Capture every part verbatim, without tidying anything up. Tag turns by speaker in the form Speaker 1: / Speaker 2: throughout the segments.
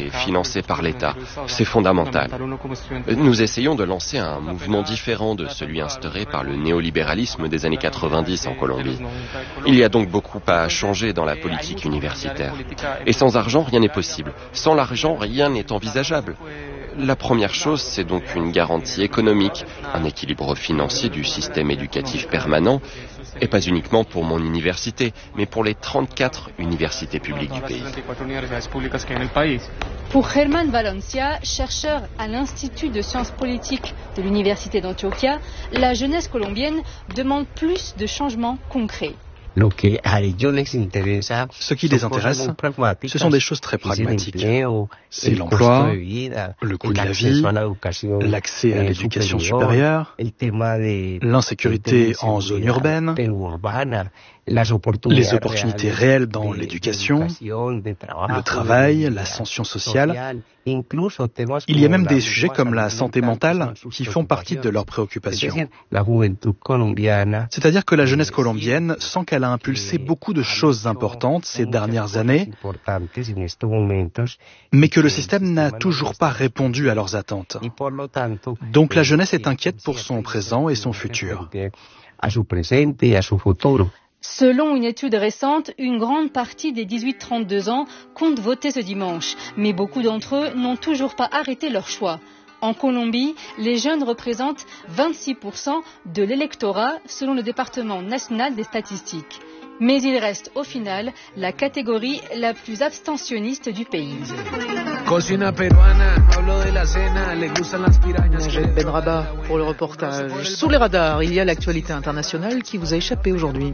Speaker 1: et financée par l'État. C'est fondamental. Nous essayons de lancer un mouvement différent de celui instauré par le néolibéralisme des années quatre-vingt-dix en Colombie. Il y a donc beaucoup à changer dans la politique universitaire. Et sans argent, rien n'est possible. Sans l'argent, rien n'est envisageable. La première chose, c'est donc une garantie économique, un équilibre financier du système éducatif permanent, et pas uniquement pour mon université, mais pour les trente-quatre universités publiques du pays.
Speaker 2: Pour Germán Valencia, chercheur à l'Institut de sciences politiques de l'Université d'Antioquia, la jeunesse colombienne demande plus de changements concrets.
Speaker 3: Ce qui les intéresse, ce sont des choses très pragmatiques. C'est l'emploi, le coût de la vie, l'accès à l'éducation supérieure, l'insécurité en zone urbaine, les opportunités réelles dans l'éducation, le travail, l'ascension sociale. Il y a même des sujets comme la santé mentale qui font partie de leurs préoccupations. C'est-à-dire que la jeunesse colombienne sent qu'elle a impulsé beaucoup de choses importantes ces dernières années, mais que le système n'a toujours pas répondu à leurs attentes. Donc la jeunesse est inquiète pour son présent et son futur.
Speaker 2: Selon une étude récente, une grande partie des dix-huit trente-deux ans comptent voter ce dimanche, mais beaucoup d'entre eux n'ont toujours pas arrêté leur choix. En Colombie, les jeunes représentent vingt-six pour cent de l'électorat selon le département national des statistiques. Mais ils restent au final la catégorie la plus abstentionniste du pays.
Speaker 4: Ben Rabat pour le reportage. Sous les radars, il y a l'actualité internationale qui vous a échappé aujourd'hui.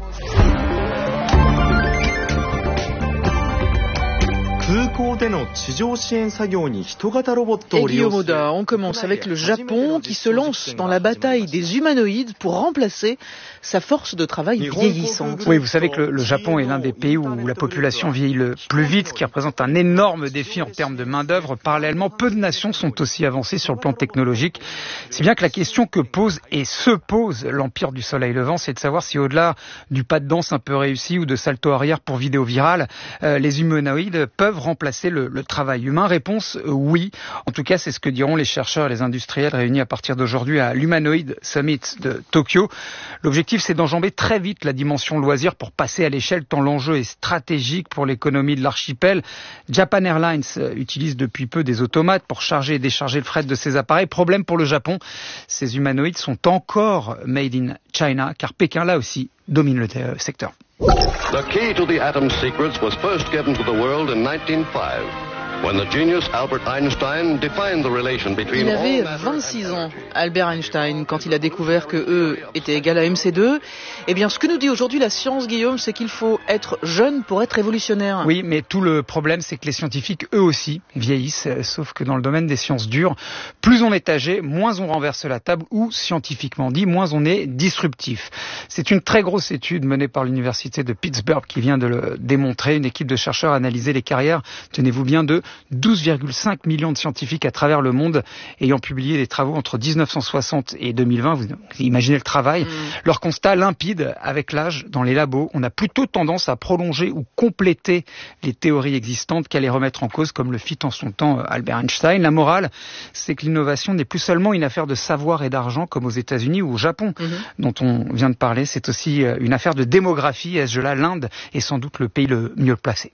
Speaker 4: Et Guillaume Oda, on commence avec le Japon qui se lance dans la bataille des humanoïdes pour remplacer sa force de travail vieillissante.
Speaker 5: Oui, vous savez que le, le Japon est l'un des pays où la population vieillit le plus vite, ce qui représente un énorme défi en termes de main-d'œuvre. Parallèlement, peu de nations sont aussi avancées sur le plan technologique. C'est bien que la question que pose et se pose l'Empire du Soleil Levant, c'est de savoir si au-delà du pas de danse un peu réussi ou de salto arrière pour vidéo virale, euh, les humanoïdes peuvent remplacer le, le travail humain. Réponse euh, oui. En tout cas, c'est ce que diront les chercheurs et les industriels réunis à partir d'aujourd'hui à l'Humanoid Summit de Tokyo. L'objectif, c'est d'enjamber très vite la dimension loisir pour passer à l'échelle tant l'enjeu est stratégique pour l'économie de l'archipel. Japan Airlines utilise depuis peu des automates pour charger et décharger le fret de ses appareils. Problème pour le Japon, ces humanoïdes sont encore made in China, car Pékin, là aussi, domine le euh, secteur.
Speaker 6: The key to the atom's secrets was first given to the world in nineteen oh five. When the genius Albert Einstein defined the relation between
Speaker 4: il avait
Speaker 6: all
Speaker 4: vingt-six ans, Albert Einstein, quand il a découvert que E était égal à M C deux. Eh bien, ce que nous dit aujourd'hui la science, Guillaume, c'est qu'il faut être jeune pour être révolutionnaire.
Speaker 5: Oui, mais tout le problème, c'est que les scientifiques, eux aussi, vieillissent, sauf que dans le domaine des sciences dures, plus on est âgé, moins on renverse la table, ou, scientifiquement dit, moins on est disruptif. C'est une très grosse étude menée par l'université de Pittsburgh qui vient de le démontrer. Une équipe de chercheurs a analysé les carrières, tenez-vous bien, de douze virgule cinq millions de scientifiques à travers le monde ayant publié des travaux entre dix-neuf cent soixante et deux mille vingt. Vous imaginez le travail. Mmh. Leur constat limpide, avec l'âge, dans les labos, on a plutôt tendance à prolonger ou compléter les théories existantes qu'à les remettre en cause, comme le fit en son temps Albert Einstein. La morale, c'est que l'innovation n'est plus seulement une affaire de savoir et d'argent, comme aux États-Unis ou au Japon, mmh. dont on vient de parler. C'est aussi une affaire de démographie. À ce jeu-là, l'Inde est sans doute le pays le mieux placé.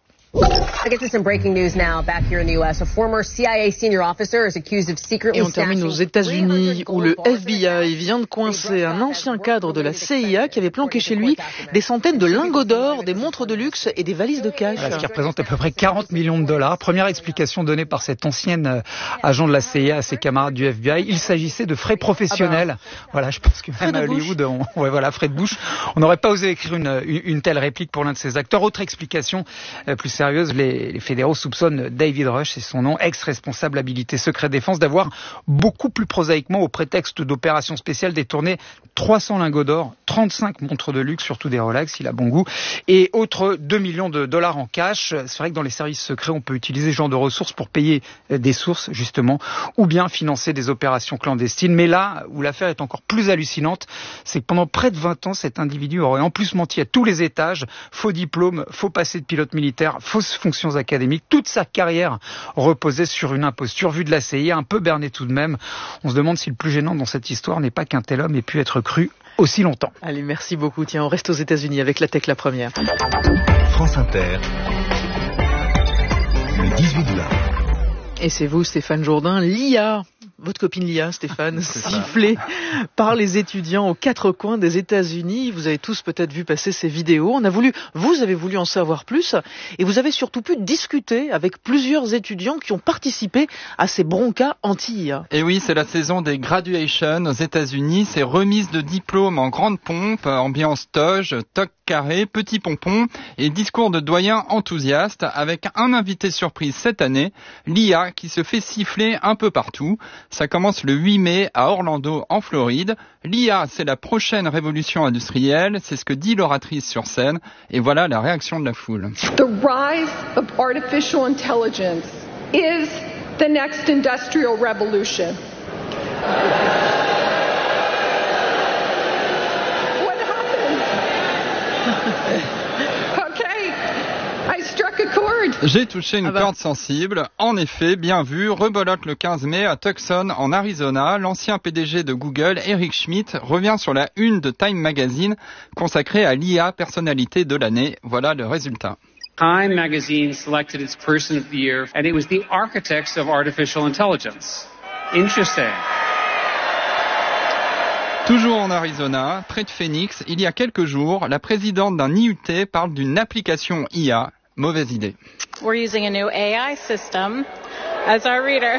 Speaker 7: I get to some breaking news now. Back here in the U S, a former C I A senior officer is accused of secretly
Speaker 4: Et on termine aux États-Unis où le F B I vient de coincer un ancien cadre de la C I A qui avait planqué chez lui des centaines de lingots d'or, des montres de luxe et des valises de cash.
Speaker 5: Voilà, ce qui représente à peu près quarante millions de dollars. Première explication donnée par cet ancien agent de la C I A à ses camarades du F B I. Il s'agissait de frais professionnels. Ah bah. Voilà, je pense que même à Hollywood, on, ouais, voilà, frais de bouche. On n'aurait pas osé écrire une, une, une telle réplique pour l'un de ses acteurs. Autre explication euh, plus sérieuse, les, les fédéraux soupçonnent David Rush, c'est son nom, ex-responsable habilité secret défense, d'avoir beaucoup plus prosaïquement, au prétexte d'opérations spéciales, détourné trois cents lingots d'or, trente-cinq montres de luxe, surtout des Rolex, il a bon goût, et autres deux millions de dollars en cash. C'est vrai que dans les services secrets, on peut utiliser ce genre de ressources pour payer des sources, justement, ou bien financer des opérations clandestines. Mais là où l'affaire est encore plus hallucinante, c'est que pendant près de vingt ans, cet individu aurait en plus menti à tous les étages, faux diplôme, faux passé de pilote militaire, fausses fonctions académiques. Toute sa carrière reposait sur une imposture. Vue de la C I A, un peu berné tout de même. On se demande si le plus gênant dans cette histoire n'est pas qu'un tel homme ait pu être cru aussi longtemps.
Speaker 4: Allez, merci beaucoup. Tiens, on reste aux États-Unis avec la tech la première.
Speaker 8: France Inter, le dix-huit juin.
Speaker 4: Et c'est vous, Stéphane Jourdain, l'I A, votre copine Lia, Stéphane, sifflée par les étudiants aux quatre coins des États-Unis. Vous avez tous peut-être vu passer ces vidéos. On a voulu, vous avez voulu en savoir plus, et vous avez surtout pu discuter avec plusieurs étudiants qui ont participé à ces broncas anti-I A.
Speaker 9: Et oui, c'est la saison des graduations aux États-Unis. C'est remise de diplômes en grande pompe, ambiance toge, toc carré, petit pompon et discours de doyens enthousiastes avec un invité surprise cette année, l'I A qui se fait siffler un peu partout. Ça commence le huit mai à Orlando en Floride. L'I A, c'est la prochaine révolution industrielle, c'est ce que dit l'oratrice sur scène et voilà la réaction de la foule.
Speaker 10: The rise of artificial intelligence is the next industrial revolution.
Speaker 9: J'ai touché une
Speaker 4: ah bah.
Speaker 9: corde sensible. En effet, bien vu, rebolote le quinze mai à Tucson, en Arizona. L'ancien P D G de Google, Eric Schmidt, revient sur la une de Time Magazine consacrée à l'I A personnalité de l'année. Voilà le résultat.
Speaker 11: Time Magazine selected its person of the year, and it was the architects of artificial intelligence. Interesting.
Speaker 9: Toujours en Arizona, près de Phoenix, il y a quelques jours, la présidente d'un I U T parle d'une application I A. Mauvaise idée.
Speaker 12: We're using a new A I system as our reader.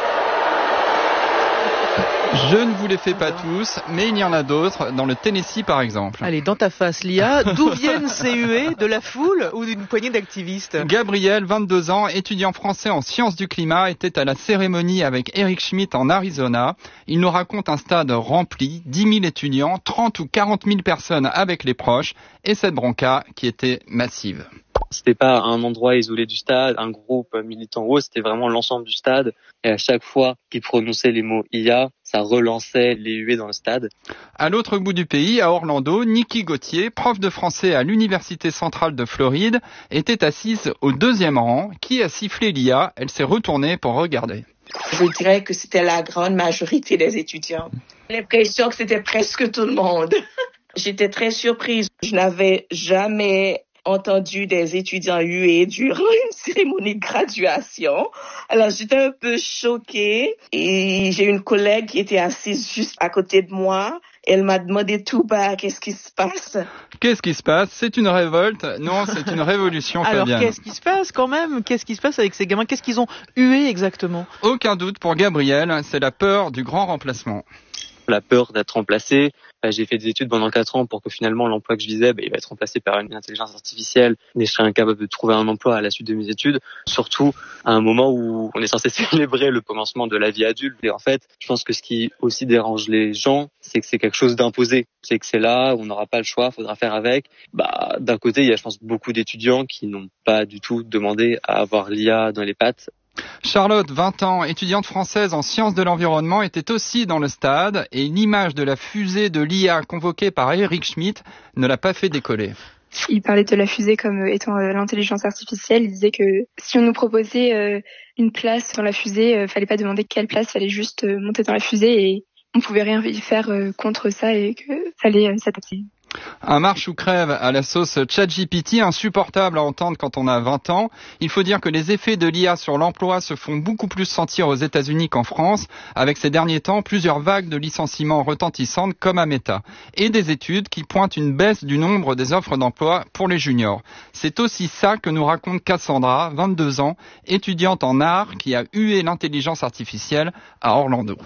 Speaker 9: Je ne vous les fais pas tous, mais il y en a d'autres, dans le Tennessee par exemple.
Speaker 4: Allez, dans ta face, Lia, d'où viennent ces huées? De la foule ou d'une poignée d'activistes?
Speaker 9: Gabriel, vingt-deux ans, étudiant français en sciences du climat, était à la cérémonie avec Eric Schmidt en Arizona. Il nous raconte un stade rempli, dix mille étudiants, trente ou quarante mille personnes avec les proches, et cette bronca qui était massive.
Speaker 13: C'était pas un endroit isolé du stade, un groupe militant ou autre, c'était vraiment l'ensemble du stade. Et à chaque fois qu'il prononçait les mots I A, ça relançait les huées dans le stade.
Speaker 9: À l'autre bout du pays, à Orlando, Niki Gauthier, prof de français à l'Université centrale de Floride, était assise au deuxième rang. Qui a sifflé l'I A? Elle s'est retournée pour regarder.
Speaker 14: Je dirais que c'était la grande majorité des étudiants. J'ai l'impression que c'était presque tout le monde. J'étais très surprise. Je n'avais jamais entendu des étudiants huer durant une cérémonie de graduation. Alors, j'étais un peu choquée et j'ai une collègue qui était assise juste à côté de moi. Elle m'a demandé tout bas, qu'est-ce qui se passe?
Speaker 9: Qu'est-ce qui se passe? C'est une révolte? Non, c'est une révolution, Fabienne.
Speaker 4: Alors, qu'est-ce qui se passe quand même? Qu'est-ce qui se passe avec ces gamins? Qu'est-ce qu'ils ont hué exactement?
Speaker 9: Aucun doute pour Gabriel, c'est la peur du grand remplacement.
Speaker 13: La peur d'être remplacé. J'ai fait des études pendant quatre ans pour que finalement l'emploi que je visais, bah, il va être remplacé par une intelligence artificielle et je serai incapable de trouver un emploi à la suite de mes études, surtout à un moment où on est censé célébrer le commencement de la vie adulte. Et en fait, je pense que ce qui aussi dérange les gens, c'est que c'est quelque chose d'imposé. C'est que c'est là, on n'aura pas le choix, faudra faire avec. Bah, d'un côté, il y a, je pense, beaucoup d'étudiants qui n'ont pas du tout demandé à avoir l'I A dans les pattes.
Speaker 9: Charlotte, vingt ans, étudiante française en sciences de l'environnement, était aussi dans le stade et l'image de la fusée de l'I A convoquée par Eric Schmidt ne l'a pas fait décoller.
Speaker 15: Il parlait de la fusée comme étant euh, l'intelligence artificielle. Il disait que si on nous proposait euh, une place dans la fusée, euh, fallait pas demander quelle place, fallait juste euh, monter dans la fusée et on pouvait rien faire euh, contre ça et que fallait euh, s'adapter.
Speaker 9: Un marche ou crève à la sauce ChatGPT, insupportable à entendre quand on a vingt ans. Il faut dire que les effets de l'I A sur l'emploi se font beaucoup plus sentir aux États-Unis qu'en France, avec ces derniers temps plusieurs vagues de licenciements retentissantes comme à Meta, et des études qui pointent une baisse du nombre des offres d'emploi pour les juniors. C'est aussi ça que nous raconte Cassandra, vingt-deux ans, étudiante en art qui a hué l'intelligence artificielle à Orlando.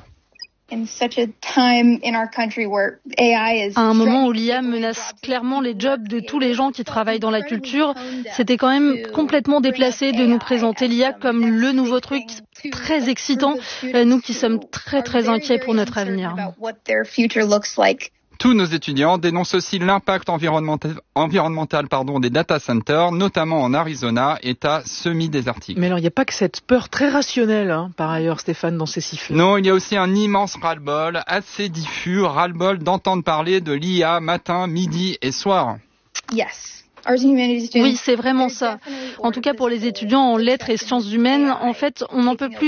Speaker 2: À un moment où l'I A menace clairement les jobs de tous les gens qui travaillent dans la culture, c'était quand même complètement déplacé de nous présenter l'I A comme le nouveau truc très excitant, nous qui sommes très très inquiets pour notre avenir.
Speaker 9: Tous nos étudiants dénoncent aussi l'impact environnemental, environnemental pardon, des data centers, notamment en Arizona, état semi-désertique.
Speaker 4: Mais alors, il n'y a pas que cette peur très rationnelle, hein, par ailleurs, Stéphane, dans ces sifflets.
Speaker 9: Non, il y a aussi un immense ras-le-bol, assez diffus, ras-le-bol d'entendre parler de l'I A matin, midi et soir.
Speaker 15: Yes.
Speaker 16: Oui, c'est vraiment ça. En tout cas, pour les étudiants en lettres et sciences humaines, en fait, on n'en peut plus